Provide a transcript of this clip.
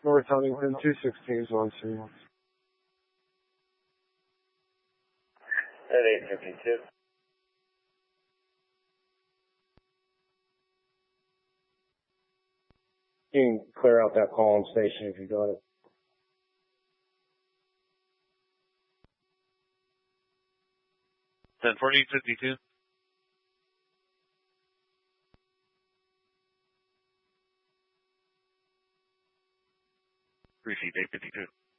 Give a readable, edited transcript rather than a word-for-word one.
North Huntington, 216 is on signal. At 852. You can clear out that call-in station if you got it. Then for 852. Receive 852.